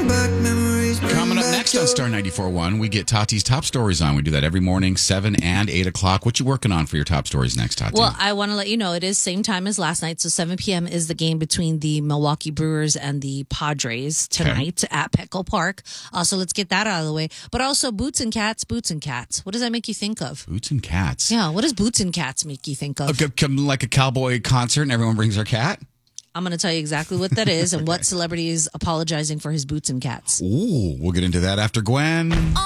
Coming up next on Star 94.1, we get Tati's Top Stories on. We do that every morning, 7 and 8 o'clock. What you working on for your top stories next, Tati? Well, I want to let you know it is same time as last night. So 7 p.m. is the game between the Milwaukee Brewers and the Padres tonight at Petco Park. So let's get that out of the way. But also Boots and Cats. What does that make you think of? Boots and Cats. Yeah, what does Boots and Cats make you think of? Like a cowboy concert and everyone brings their cat? I'm going to tell you exactly what that is and what celebrity is apologizing for his boots and cats. Ooh, we'll get into that after Gwen.